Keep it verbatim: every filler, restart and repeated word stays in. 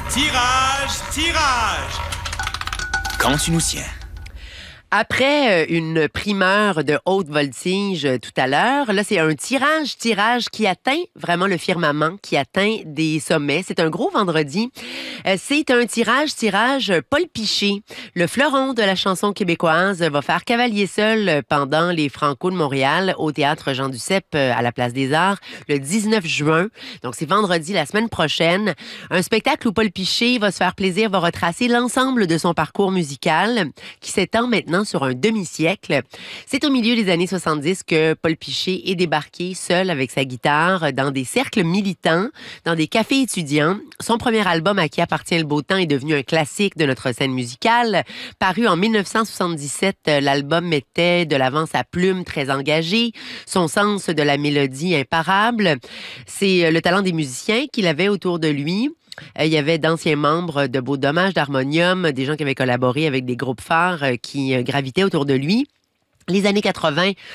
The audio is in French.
Tirage, tirage. Quand tu nous tiens. Après une primeur de haute voltige tout à l'heure, là, c'est un tirage, tirage qui atteint vraiment le firmament, qui atteint des sommets. C'est un gros vendredi. C'est un tirage, tirage Paul Piché. Le fleuron de la chanson québécoise va faire cavalier seul pendant les Franco de Montréal au Théâtre Jean Duceppe à la Place des Arts le dix-neuf juin. Donc, c'est vendredi la semaine prochaine. Un spectacle où Paul Piché va se faire plaisir, va retracer l'ensemble de son parcours musical qui s'étend maintenant sur un demi-siècle. C'est au milieu des années soixante-dix que Paul Piché est débarqué seul avec sa guitare dans des cercles militants, dans des cafés étudiants. Son premier album, À qui appartient le beau temps, est devenu un classique de notre scène musicale. Paru en dix-neuf cent soixante-dix-sept, l'album mettait de l'avant sa plume très engagée, son sens de la mélodie imparable. C'est le talent des musiciens qu'il avait autour de lui. Il y avait d'anciens membres de Beau Dommage, d'Harmonium, des gens qui avaient collaboré avec des groupes phares qui gravitaient autour de lui. Les années quatre-vingt